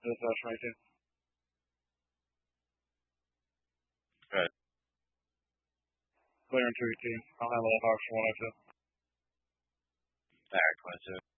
Dispatch 22. Right. Clear and 218. I'll handle that Hawks 102. Alright, 22.